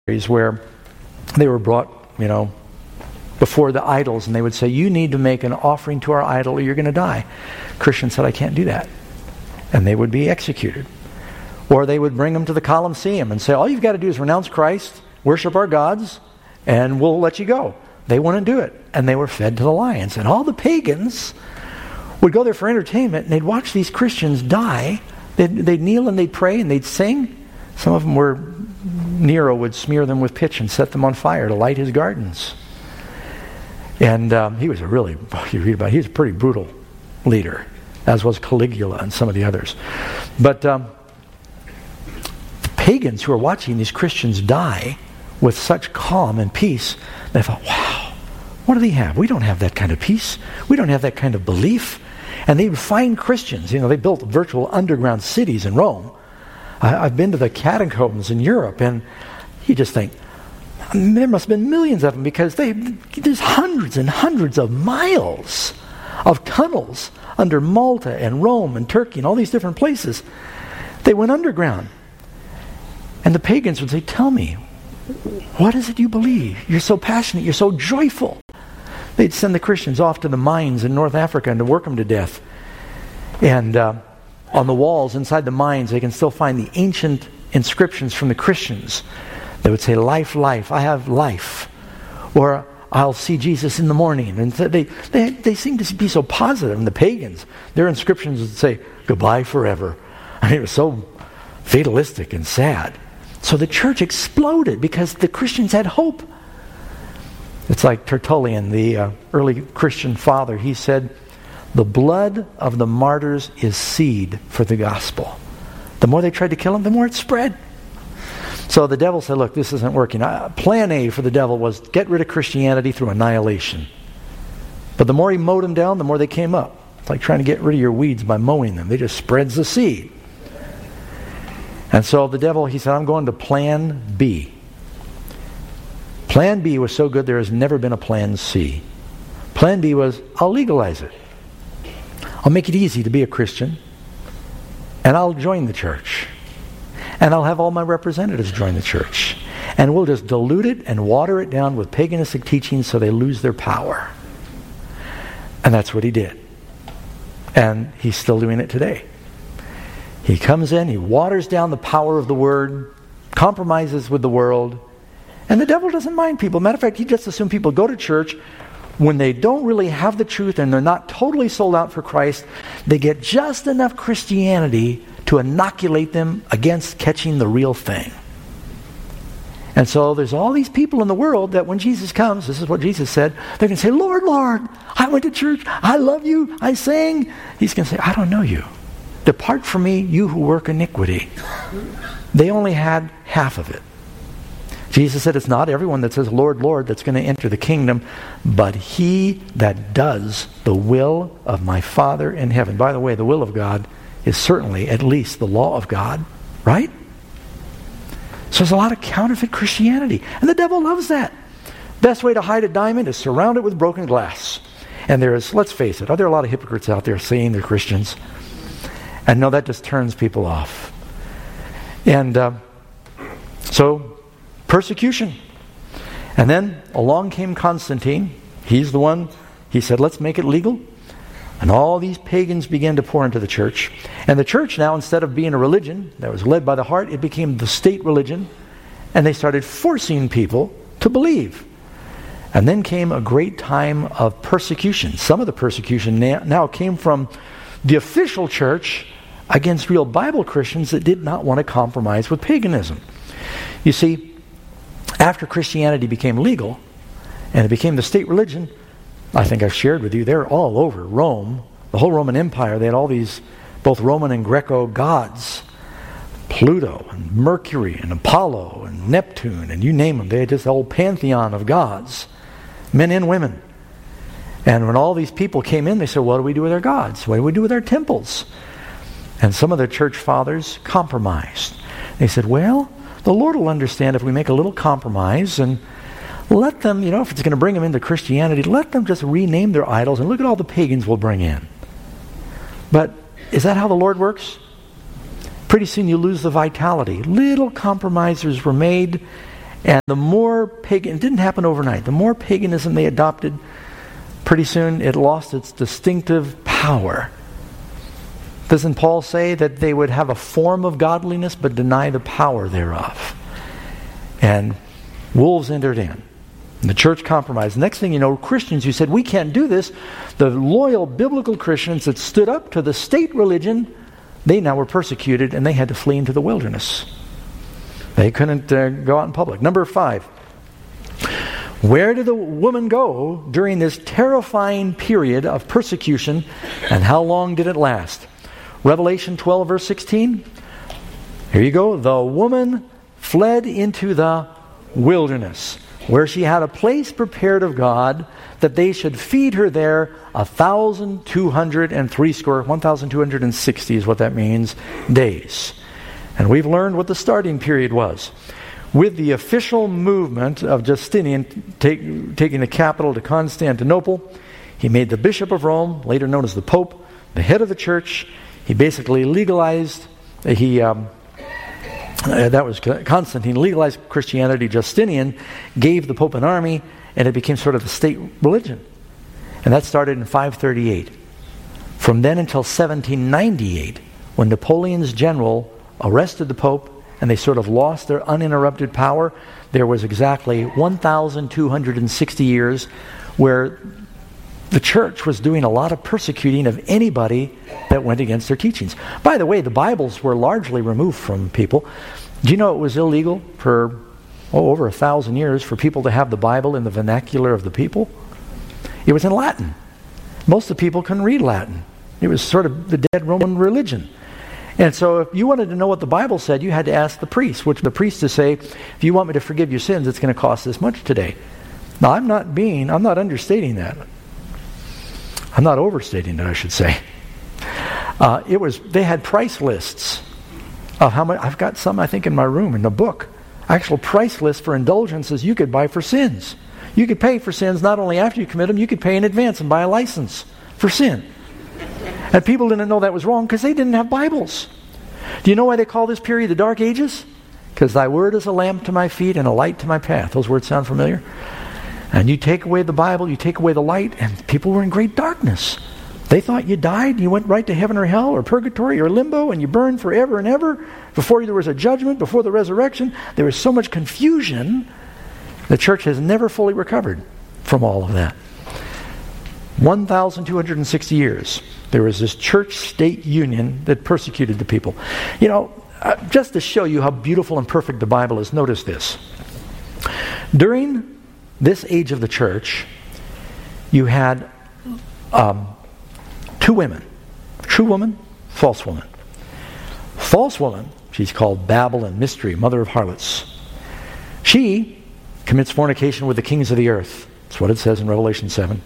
where they were brought, before the idols, and they would say, you need to make an offering to our idol or you're going to die. Christians said, I can't do that. And they would be executed. Or they would bring them to the Colosseum and say, all you've got to do is renounce Christ, worship our gods, and we'll let you go. They wouldn't do it. And they were fed to the lions. And all the pagans would go there for entertainment, and they'd watch these Christians die. They'd kneel and they'd pray and they'd sing. Some of them were, Nero would smear them with pitch and set them on fire to light his gardens. And he was he was a pretty brutal leader, as was Caligula and some of the others. But the pagans who are watching these Christians die with such calm and peace, they thought, wow, what do they have? We don't have that kind of peace. We don't have that kind of belief. And they would find Christians. They built virtual underground cities in Rome. I've been to the catacombs in Europe, and you just think, there must have been millions of them, because there's hundreds and hundreds of miles of tunnels under Malta and Rome and Turkey and all these different places. They went underground. And the pagans would say, tell me, what is it you believe? You're so passionate, you're so joyful. They'd send the Christians off to the mines in North Africa and to work them to death. And on the walls inside the mines, they can still find the ancient inscriptions from the Christians. They would say, life, life, I have life. Or, I'll see Jesus in the morning. And they seem to be so positive. And the pagans, their inscriptions would say, goodbye forever. It was so fatalistic and sad. So the church exploded because the Christians had hope. It's like Tertullian, the early Christian father. He said, the blood of the martyrs is seed for the gospel. The more they tried to kill him, the more it spread. So the devil said, look, this isn't working. Plan A for the devil was get rid of Christianity through annihilation. But the more he mowed them down, the more they came up. It's like trying to get rid of your weeds by mowing them. They just spreads the seed. And so the devil, he said, I'm going to plan B. Plan B was so good there has never been a plan C. Plan B was, I'll legalize it. I'll make it easy to be a Christian. And I'll join the church. And I'll have all my representatives join the church. And we'll just dilute it and water it down with paganistic teachings so they lose their power. And that's what he did. And he's still doing it today. He comes in, he waters down the power of the word, compromises with the world, and the devil doesn't mind people. Matter of fact, he just assumes people go to church when they don't really have the truth and they're not totally sold out for Christ. They get just enough Christianity to inoculate them against catching the real thing. And so there's all these people in the world that when Jesus comes, this is what Jesus said, they're going to say, Lord, Lord, I went to church, I love you, I sang. He's going to say, I don't know you. Depart from me, you who work iniquity. They only had half of it. Jesus said it's not everyone that says, Lord, Lord, that's going to enter the kingdom, but he that does the will of my Father in heaven. By the way, the will of God is certainly at least the law of God, right? So there's a lot of counterfeit Christianity. And the devil loves that. Best way to hide a diamond is surround it with broken glass. And there is, let's face it, are there a lot of hypocrites out there saying they're Christians? And no, that just turns people off. And so, persecution. And then along came Constantine. He's the one, he said, let's make it legal. And all these pagans began to pour into the church. And the church now, instead of being a religion that was led by the heart, it became the state religion. And they started forcing people to believe. And then came a great time of persecution. Some of the persecution now came from the official church against real Bible Christians that did not want to compromise with paganism. You see, after Christianity became legal and it became the state religion, I think I've shared with you, they're all over Rome, the whole Roman Empire. They had all these, both Roman and Greco gods, Pluto and Mercury and Apollo and Neptune and you name them. They had this whole pantheon of gods, men and women. And when all these people came in, they said, what do we do with our gods? What do we do with our temples? And some of the church fathers compromised. They said, well, the Lord will understand if we make a little compromise and let them, if it's going to bring them into Christianity, let them just rename their idols and look at all the pagans we'll bring in. But is that how the Lord works? Pretty soon you lose the vitality. Little compromises were made And the more pagan, it didn't happen overnight, the more paganism they adopted, pretty soon it lost its distinctive power. Doesn't Paul say that they would have a form of godliness but deny the power thereof? And wolves entered in. And the church compromised. Next thing you know, Christians who said, we can't do this, the loyal biblical Christians that stood up to the state religion, they now were persecuted and they had to flee into the wilderness. They couldn't go out in public. Number 5. Where did the woman go during this terrifying period of persecution, and how long did it last? Revelation 12 verse 16. Here you go. The woman fled into the wilderness, where she had a place prepared of God, that they should feed her there 1,260 is what that means, days. And we've learned what the starting period was. With the official movement of Justinian taking the capital to Constantinople, he made the Bishop of Rome, later known as the Pope, the head of the church. He basically legalized, that was Constantine, legalized Christianity. Justinian gave the Pope an army, and it became sort of the state religion. And that started in 538. From then until 1798, when Napoleon's general arrested the Pope, and they sort of lost their uninterrupted power, there was exactly 1,260 years where the church was doing a lot of persecuting of anybody that went against their teachings. By the way, the Bibles were largely removed from people. Do you know it was illegal for over 1,000 years for people to have the Bible in the vernacular of the people? It was in Latin. Most of the people couldn't read Latin. It was sort of the dead Roman religion. And so if you wanted to know what the Bible said, you had to ask the priest, which the priest to say, if you want me to forgive your sins, it's going to cost this much today. Now, I'm not understating that. I'm not overstating it, I should say. They had price lists of how much. I've got some, I think, in my room in the book. Actual price lists for indulgences you could buy for sins. You could pay for sins not only after you commit them, you could pay in advance and buy a license for sin. And people didn't know that was wrong because they didn't have Bibles. Do you know why they call this period the Dark Ages? Because thy word is a lamp to my feet and a light to my path. Those words sound familiar? And you take away the Bible, you take away the light, and people were in great darkness. They thought you died, you went right to heaven or hell or purgatory or limbo, and you burned forever and ever. Before there was a judgment, before the resurrection, there was so much confusion. The church has never fully recovered from all of that. 1,260 years. There was this church-state union that persecuted the people. You know, just to show you how beautiful and perfect the Bible is, notice this. During this age of the church, you had two women. True woman, false woman. False woman, she's called Babylon, mystery, mother of harlots. She commits fornication with the kings of the earth. That's what it says in Revelation 17.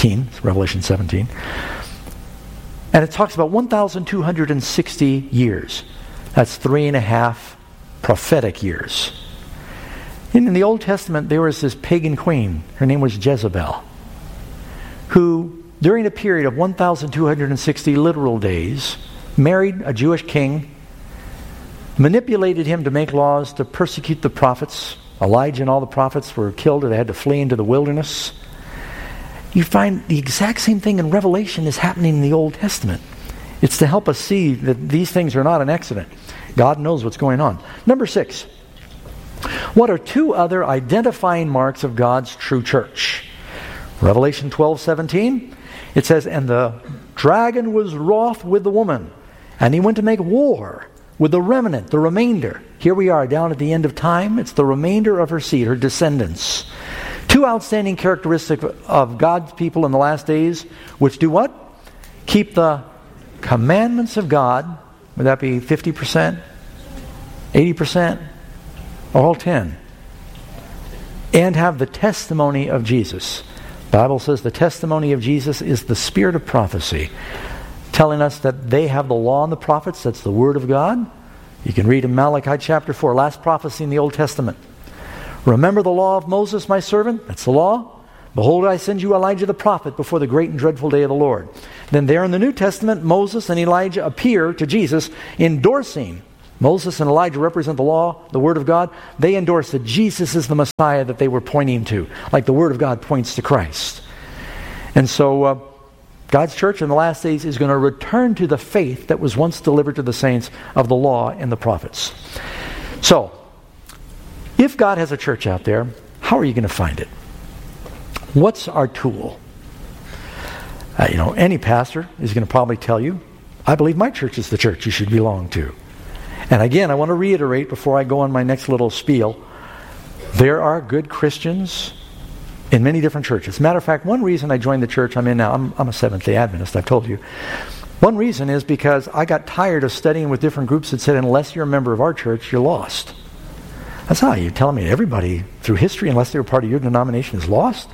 And it talks about 1,260 years. That's 3.5 prophetic years. In the Old Testament, there was this pagan queen. Her name was Jezebel, who, during a period of 1,260 literal days, married a Jewish king, manipulated him to make laws to persecute the prophets. Elijah and all the prophets were killed, or they had to flee into the wilderness. You find the exact same thing in Revelation is happening in the Old Testament. It's to help us see that these things are not an accident. God knows what's going on. Number 6. What are two other identifying marks of God's true church? Revelation 12:17. It says, and the dragon was wroth with the woman, and he went to make war with the remnant, the remainder. Here we are down at the end of time. It's the remainder of her seed, her descendants. Two outstanding characteristics of God's people in the last days, which do what? Keep the commandments of God. Would that be 50%? 80%? All 10. And have the testimony of Jesus. The Bible says the testimony of Jesus is the spirit of prophecy, telling us that they have the law and the prophets. That's the word of God. You can read in Malachi chapter 4, last prophecy in the Old Testament. Remember the law of Moses, my servant? That's the law. Behold, I send you Elijah the prophet before the great and dreadful day of the Lord. Then there in the New Testament, Moses and Elijah appear to Jesus, endorsing Moses and Elijah represent the law, the Word of God. They endorse that Jesus is the Messiah that they were pointing to, like the Word of God points to Christ. And so God's church in the last days is going to return to the faith that was once delivered to the saints of the law and the prophets. So, if God has a church out there, how are you going to find it? What's our tool? Any pastor is going to probably tell you, I believe my church is the church you should belong to. And again, I want to reiterate before I go on my next little spiel, there are good Christians in many different churches. As a matter of fact, one reason I joined the church I'm in now, I'm a Seventh-day Adventist, I've told you. One reason is because I got tired of studying with different groups that said, unless you're a member of our church, you're lost. That's how you're telling me everybody through history, unless they were part of your denomination, is lost?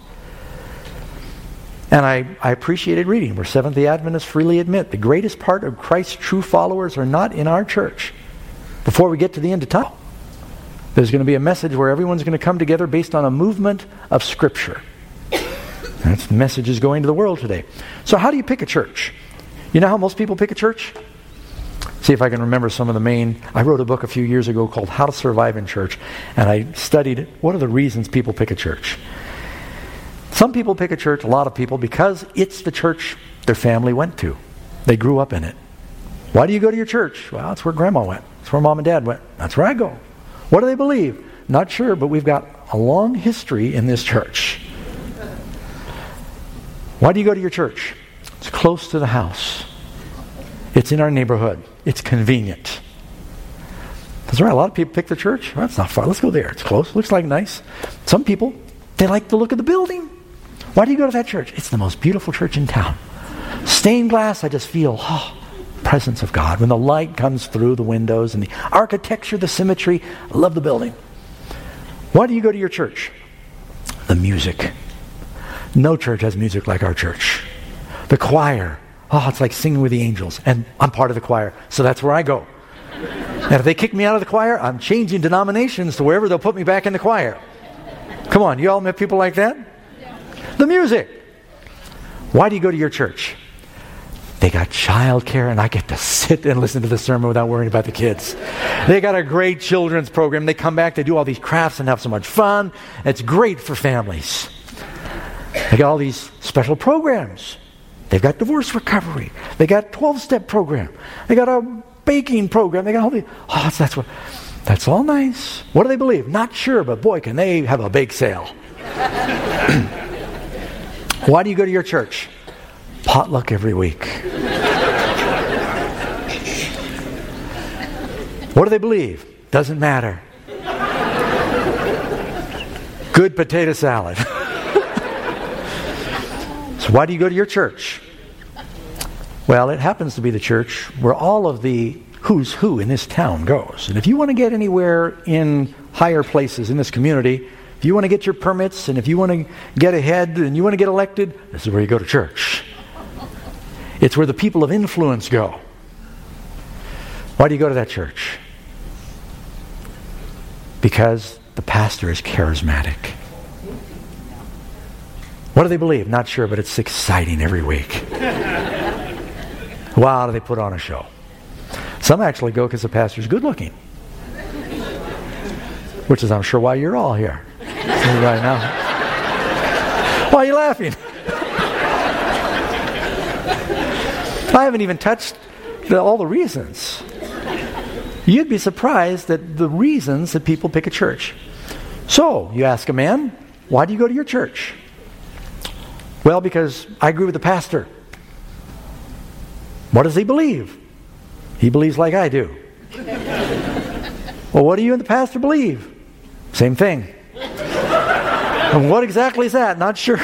And I appreciated reading where Seventh-day Adventists freely admit the greatest part of Christ's true followers are not in our church. Before we get to the end of time, there's going to be a message where everyone's going to come together based on a movement of Scripture. That's the message is going to the world today. So how do you pick a church? You know how most people pick a church? See if I can remember some of the main... I wrote a book a few years ago called How to Survive in Church, and I studied what are the reasons people pick a church. Some people pick a church, a lot of people, because it's the church their family went to. They grew up in it. Why do you go to your church? Well, it's where Grandma went. It's where Mom and Dad went. That's where I go. What do they believe? Not sure, but we've got a long history in this church. Why do you go to your church? It's close to the house. It's in our neighborhood. It's convenient. That's right. A lot of people pick the church. Well, that's not far. Let's go there. It's close. Looks like nice. Some people, they like the look of the building. Why do you go to that church? It's the most beautiful church in town. Stained glass, I just feel, presence of God. When the light comes through the windows and the architecture, the symmetry, I love the building. Why do you go to your church? The music. No church has music like our church. The choir. It's like singing with the angels. And I'm part of the choir, so that's where I go. And if they kick me out of the choir, I'm changing denominations to wherever they'll put me back in the choir. Come on, you all met people like that? Yeah. The music. Why do you go to your church? They got childcare, and I get to sit and listen to the sermon without worrying about the kids. They got a great children's program. They come back, they do all these crafts and have so much fun. It's great for families. They got all these special programs. They've got divorce recovery. They got 12-step program. They got a baking program. They got all these. That's all nice. What do they believe? Not sure, but boy, can they have a bake sale. Why do you go to your church? Potluck every week. What do they believe? Doesn't matter. Good potato salad. So why do you go to your church? Well, it happens to be the church where all of the who's who in this town goes. And if you want to get anywhere in higher places in this community, if you want to get your permits and if you want to get ahead and you want to get elected, this is where you go to church. It's where the people of influence go. Why do you go to that church? Because the pastor is charismatic. What do they believe? Not sure, but it's exciting every week. Wow, do they put on a show. Some actually go because the pastor's good looking. Which is, I'm sure, why you're all here. Right now. Why are you laughing? I haven't even touched all the reasons. You'd be surprised at the reasons that people pick a church. So, you ask a man, why do you go to your church? Well, because I agree with the pastor. What does he believe? He believes like I do. Well, what do you and the pastor believe? Same thing. And what exactly is that? Not sure.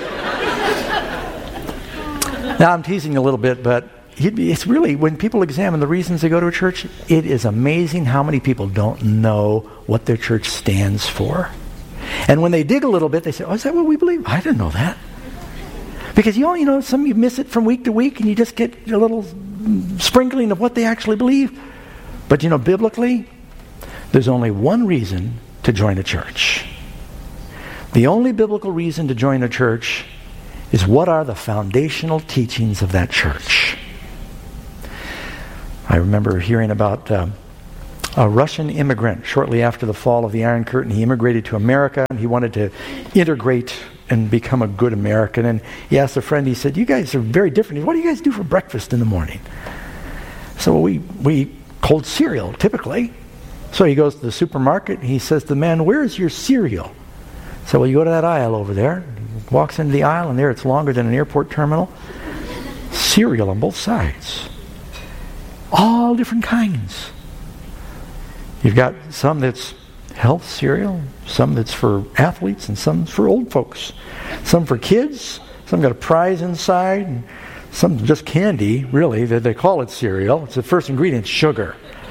Now, I'm teasing a little bit, but it's really, when people examine the reasons they go to a church, it is amazing how many people don't know what their church stands for. And when they dig a little bit, they say, is that what we believe? I didn't know that. Because some you miss it from week to week and you just get a little sprinkling of what they actually believe. But biblically, there's only one reason to join a church. The only biblical reason to join a church is what are the foundational teachings of that church. I remember hearing about a Russian immigrant shortly after the fall of the Iron Curtain. He immigrated to America, and he wanted to integrate and become a good American. And he asked a friend, he said, "You guys are very different. What do you guys do for breakfast in the morning?" So we eat cold cereal, typically. So he goes to the supermarket, and he says to the man, "Where's your cereal?" So you go to that aisle over there. He walks into the aisle, and there it's longer than an airport terminal. Cereal on both sides. All different kinds. You've got some that's health cereal, some that's for athletes, and some for old folks. Some for kids, some got a prize inside, and some just candy, really. They call it cereal. It's the first ingredient, sugar.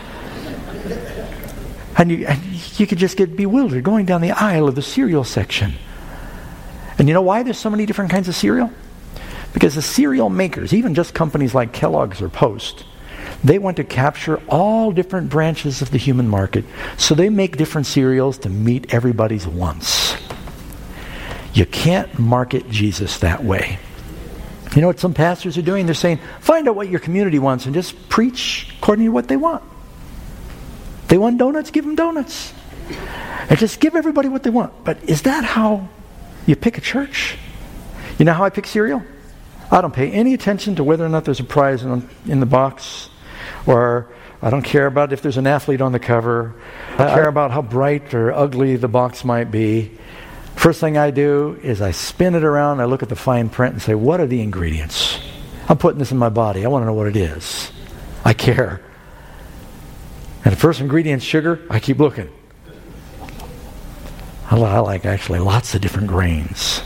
And you could just get bewildered going down the aisle of the cereal section. And you know why there's so many different kinds of cereal? Because the cereal makers, even just companies like Kellogg's or Post, they want to capture all different branches of the human market. So they make different cereals to meet everybody's wants. You can't market Jesus that way. You know what some pastors are doing? They're saying, find out what your community wants and just preach according to what they want. They want donuts, give them donuts. And just give everybody what they want. But is that how you pick a church? You know how I pick cereal? I don't pay any attention to whether or not there's a prize in the box. Or I don't care about if there's an athlete on the cover. I don't care about how bright or ugly the box might be. First thing I do is I spin it around, I look at the fine print and say, what are the ingredients? I'm putting this in my body. I want to know what it is. I care. And the first ingredient is sugar. I keep looking. I like actually lots of different grains.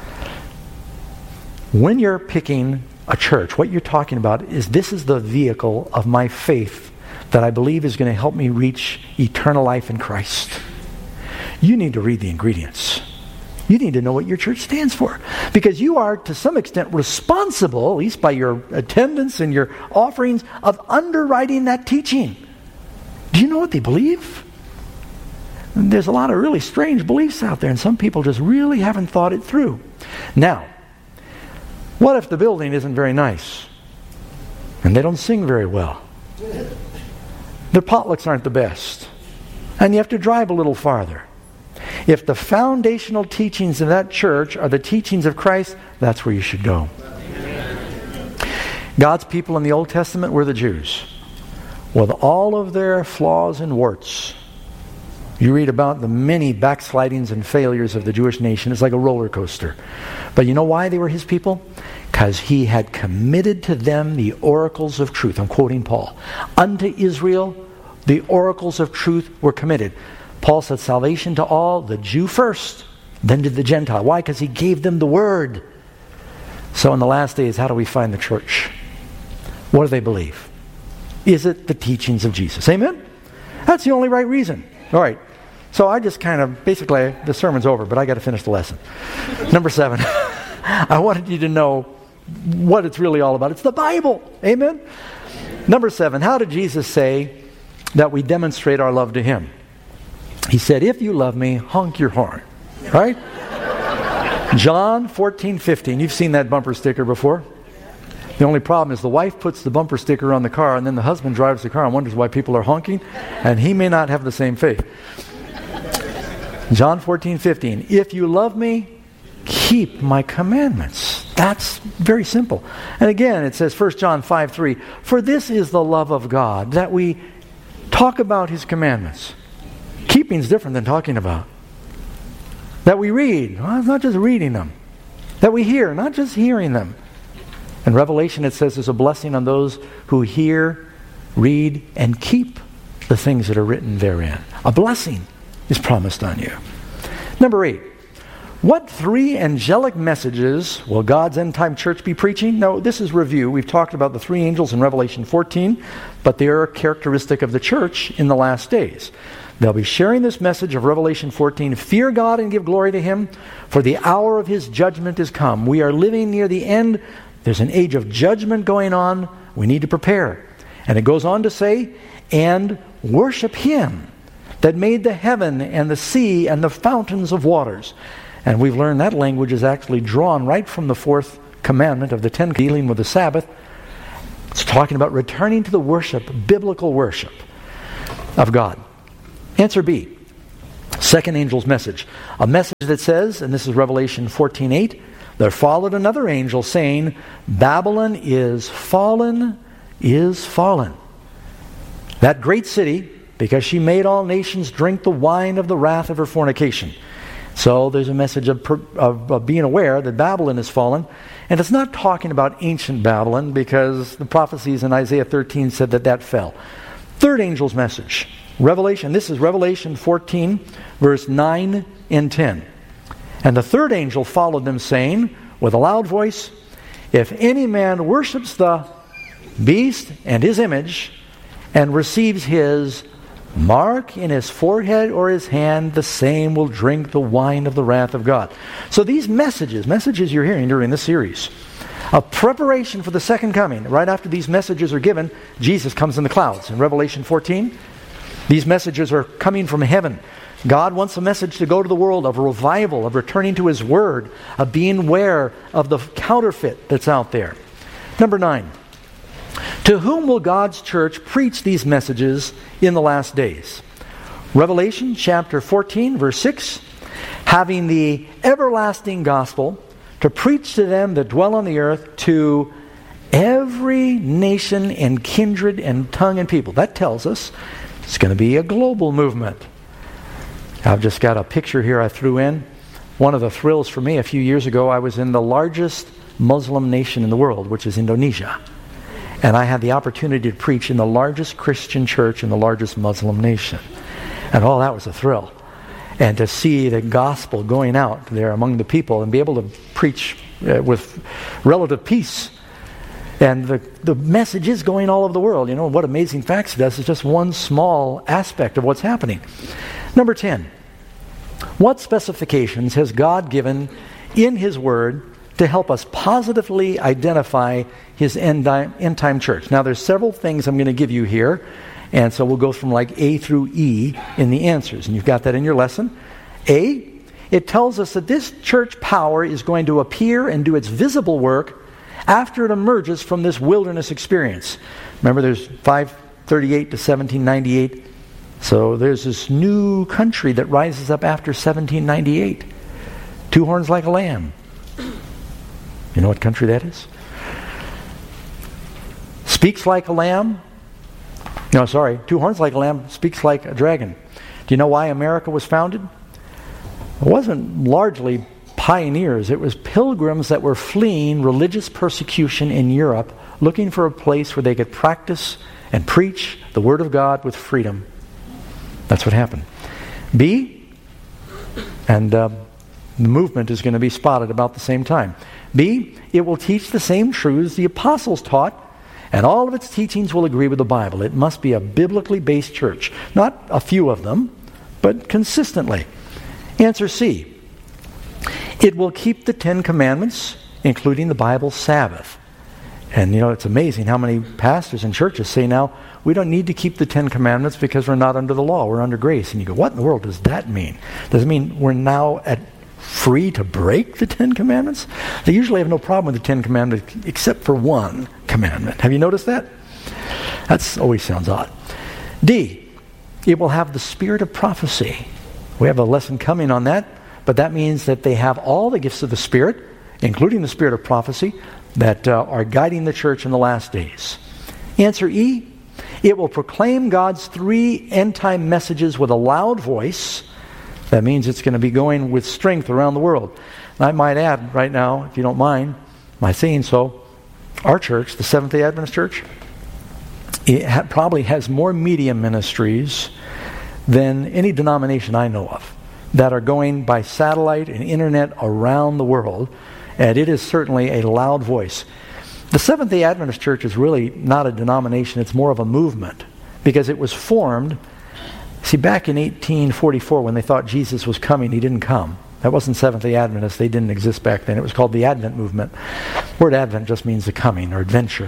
When you're picking a church, what you're talking about is this is the vehicle of my faith that I believe is going to help me reach eternal life in Christ. You need to read the ingredients. You need to know what your church stands for. Because you are, to some extent, responsible, at least by your attendance and your offerings, of underwriting that teaching. Do you know what they believe? There's a lot of really strange beliefs out there, and some people just really haven't thought it through. Now, what if the building isn't very nice? And they don't sing very well? Their potlucks aren't the best. And you have to drive a little farther. If the foundational teachings of that church are the teachings of Christ, that's where you should go. God's people in the Old Testament were the Jews. With all of their flaws and warts. You read about the many backslidings and failures of the Jewish nation. It's like a roller coaster. But you know why they were his people? Because he had committed to them the oracles of truth. I'm quoting Paul. Unto Israel, the oracles of truth were committed. Paul said salvation to all, the Jew first, then to the Gentile. Why? Because he gave them the word. So in the last days, how do we find the church? What do they believe? Is it the teachings of Jesus? Amen? That's the only right reason. All right. So I just kind of, basically, the sermon's over, but I got to finish the lesson. Number 7. I wanted you to know what it's really all about. It's the Bible. Amen? Number 7. How did Jesus say that we demonstrate our love to Him? He said, if you love me, honk your horn. Right? John 14:15. You've seen that bumper sticker before. The only problem is the wife puts the bumper sticker on the car, and then the husband drives the car and wonders why people are honking, and he may not have the same faith. John 14:15. If you love me, keep my commandments. That's very simple. And again, it says 1 John 5:3. For this is the love of God, that we talk about His commandments. Keeping is different than talking about. That we read. Well, it's not just reading them. That we hear, not just hearing them. In Revelation it says there's a blessing on those who hear, read, and keep the things that are written therein. A blessing is promised on you. Number 8. What 3 angelic messages will God's end-time church be preaching? Now, this is review. We've talked about the 3 angels in Revelation 14, but they are characteristic of the church in the last days. They'll be sharing this message of Revelation 14. Fear God and give glory to Him, for the hour of His judgment is come. We are living near the end. There's an age of judgment going on. We need to prepare. And it goes on to say, and worship Him that made the heaven and the sea and the fountains of waters. And we've learned that language is actually drawn right from the 4th commandment of the 10 dealing with the Sabbath. It's talking about returning to the worship, biblical worship. of God? Answer B. Second angel's message. A message that says, and this is Revelation 14:8, there followed another angel saying, Babylon is fallen, is fallen. That great city, because she made all nations drink the wine of the wrath of her fornication. So there's a message of being aware that Babylon is fallen. And it's not talking about ancient Babylon, because the prophecies in Isaiah 13 said that fell. Third angel's message. Revelation. This is Revelation 14, verse 9 and 10. And the third angel followed them, saying with a loud voice, if any man worships the beast and his image, and receives his mark in his forehead or his hand, the same will drink the wine of the wrath of God. So these messages you're hearing during this series, a preparation for the second coming. Right after these messages are given, Jesus comes in the clouds. In Revelation 14, these messages are coming from heaven. God wants a message to go to the world of revival, of returning to His Word, of being aware of the counterfeit that's out there. Number 9. To whom will God's church preach these messages in the last days? Revelation chapter 14, verse 6. Having the everlasting gospel to preach to them that dwell on the earth, to every nation and kindred and tongue and people. That tells us it's going to be a global movement. I've just got a picture here I threw in. One of the thrills for me, a few years ago, I was in the largest Muslim nation in the world, which is Indonesia. And I had the opportunity to preach in the largest Christian church in the largest Muslim nation. And that was a thrill. And to see the gospel going out there among the people and be able to preach with relative peace. And the message is going all over the world. You know, what Amazing Facts does is just one small aspect of what's happening. Number 10. What specifications has God given in His Word to help us positively identify His end-time church? Now, there's several things I'm going to give you here, and so we'll go from like A through E in the answers, and you've got that in your lesson. A, it tells us that this church power is going to appear and do its visible work after it emerges from this wilderness experience. Remember, there's 538 to 1798. So there's this new country that rises up after 1798. Two horns like a lamb. You know what country that is? Speaks like a lamb. No, sorry. Two horns like a lamb, speaks like a dragon. Do you know why America was founded? It wasn't largely pioneers. It was pilgrims that were fleeing religious persecution in Europe, looking for a place where they could practice and preach the Word of God with freedom. That's what happened. B, and the movement is going to be spotted about the same time. B, it will teach the same truths the apostles taught, and all of its teachings will agree with the Bible. It must be a biblically based church. Not a few of them, but consistently. Answer C, it will keep the 10 Commandments, including the Bible's Sabbath. And you know, it's amazing how many pastors and churches say now, we don't need to keep the 10 Commandments because we're not under the law, we're under grace. And you go, what in the world does that mean? Does it mean we're now free to break the 10 Commandments? They usually have no problem with the 10 Commandments except for one commandment. Have you noticed that? That always sounds odd. D, it will have the spirit of prophecy. We have a lesson coming on that, but that means that they have all the gifts of the Spirit, including the spirit of prophecy, that are guiding the church in the last days. Answer E, it will proclaim God's 3 end-time messages with a loud voice. That means it's going to be going with strength around the world. And I might add right now, if you don't mind my saying so, our church, the Seventh-day Adventist Church, it probably has more media ministries than any denomination I know of that are going by satellite and internet around the world. And it is certainly a loud voice. The Seventh-day Adventist Church is really not a denomination, it's more of a movement, because it was formed, see, back in 1844 when they thought Jesus was coming, He didn't come. That wasn't Seventh-day Adventists, they didn't exist back then. It was called the Advent movement. The word Advent just means the coming or adventure.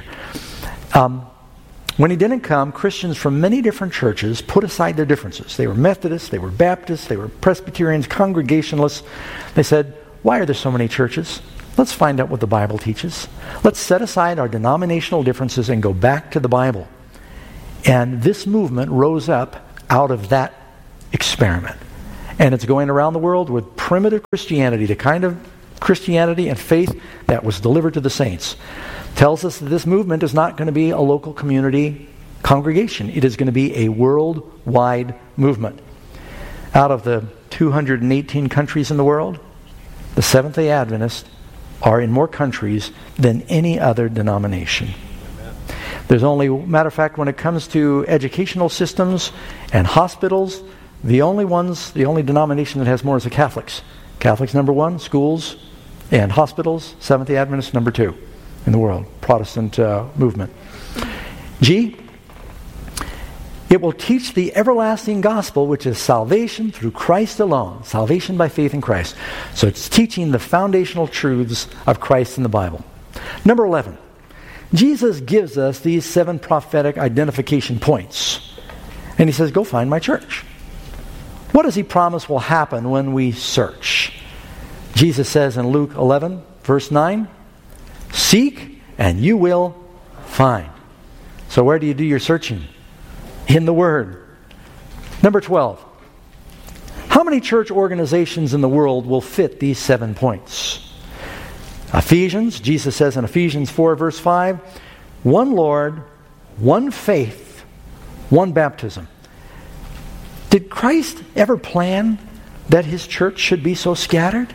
When He didn't come, Christians from many different churches put aside their differences. They were Methodists, they were Baptists, they were Presbyterians, Congregationalists. They said, why are there so many churches? Let's find out what the Bible teaches. Let's set aside our denominational differences and go back to the Bible. And this movement rose up out of that experiment. And it's going around the world with primitive Christianity, the kind of Christianity and faith that was delivered to the saints. Tells us that this movement is not going to be a local community congregation. It is going to be a worldwide movement. Out of the 218 countries in the world, the Seventh-day Adventists are in more countries than any other denomination. There's only, matter of fact, when it comes to educational systems and hospitals, the only denomination that has more is the Catholics. Catholics number 1, schools and hospitals, Seventh-day Adventists number 2 in the world, Protestant movement. G, it will teach the everlasting gospel, which is salvation through Christ alone, salvation by faith in Christ. So it's teaching the foundational truths of Christ in the Bible. Number 11, Jesus gives us these 7 prophetic identification points. And he says, go find my church. What does he promise will happen when we search? Jesus says in Luke 11, verse 9, seek and you will find. So where do you do your searching? In the Word. Number 12, how many church organizations in the world will fit these 7 points? Ephesians, Jesus says in Ephesians 4, verse 5, one Lord, one faith, one baptism. Did Christ ever plan that his church should be so scattered?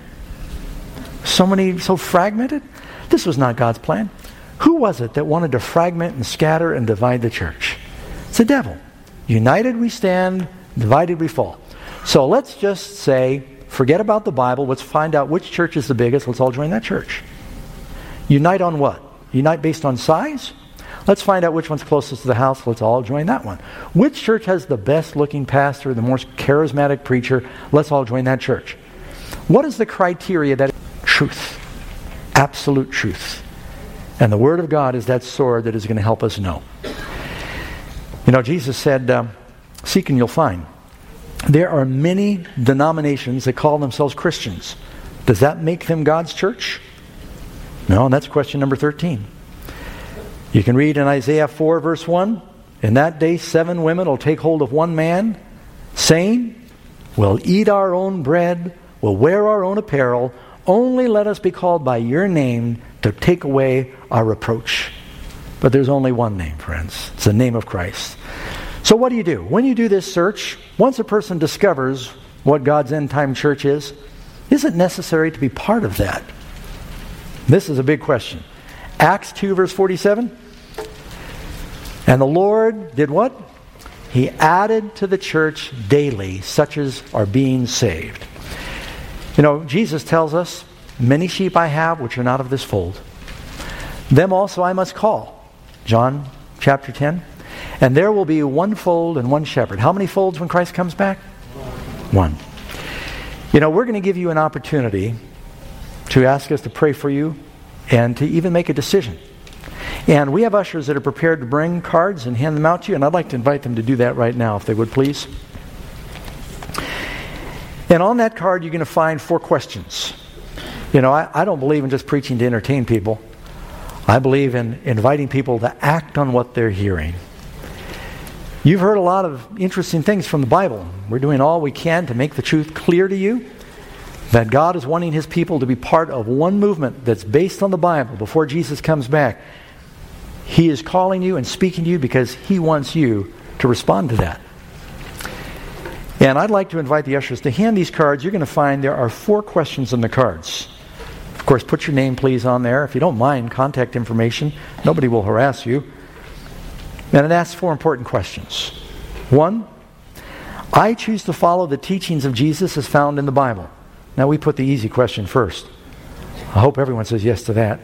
So fragmented? This was not God's plan. Who was it that wanted to fragment and scatter and divide the church? It's the devil. United we stand, divided we fall. So let's just say, forget about the Bible. Let's find out which church is the biggest. Let's all join that church. Unite on what? Unite based on size? Let's find out which one's closest to the house. Let's all join that one. Which church has the best looking pastor, the most charismatic preacher? Let's all join that church. What is the criteria that truth? Absolute truth. And the Word of God is that sword that is going to help us know. You know, Jesus said, seek and you'll find. There are many denominations that call themselves Christians. Does that make them God's church? No, and that's question number 13. You can read in Isaiah 4, verse 1, in that day 7 women will take hold of one man, saying, we'll eat our own bread, we'll wear our own apparel, only let us be called by your name to take away our reproach. But there's only one name, friends. It's the name of Christ. So what do you do? When you do this search, once a person discovers what God's end-time church is it necessary to be part of that? This is a big question. Acts 2, verse 47. And the Lord did what? He added to the church daily such as are being saved. You know, Jesus tells us, many sheep I have which are not of this fold. Them also I must call. John chapter 10. And there will be one fold and one shepherd. How many folds when Christ comes back? One. You know, we're going to give you an opportunity to ask us to pray for you and to even make a decision. And we have ushers that are prepared to bring cards and hand them out to you, and I'd like to invite them to do that right now, if they would please. And on that card, you're going to find 4 questions. You know, I don't believe in just preaching to entertain people. I believe in inviting people to act on what they're hearing. You've heard a lot of interesting things from the Bible. We're doing all we can to make the truth clear to you, that God is wanting His people to be part of one movement that's based on the Bible before Jesus comes back. He is calling you and speaking to you because He wants you to respond to that. And I'd like to invite the ushers to hand these cards. You're going to find there are 4 questions on the cards. Of course, put your name, please, on there. If you don't mind, contact information. Nobody will harass you. And it asks 4 important questions. 1, I choose to follow the teachings of Jesus as found in the Bible. Now, we put the easy question first. I hope everyone says yes to that.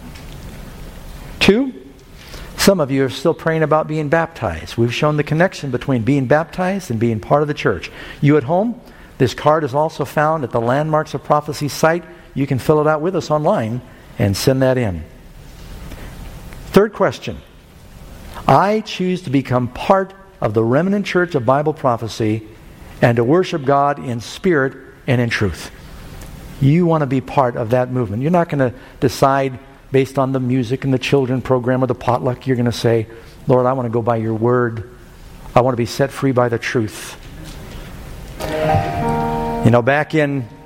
2, some of you are still praying about being baptized. We've shown the connection between being baptized and being part of the church. You at home, this card is also found at the Landmarks of Prophecy site. You can fill it out with us online and send that in. 3rd question. I choose to become part of the remnant church of Bible prophecy and to worship God in spirit and in truth. You want to be part of that movement. You're not going to decide based on the music and the children program or the potluck. You're going to say, Lord, I want to go by your word. I want to be set free by the truth. You know, back in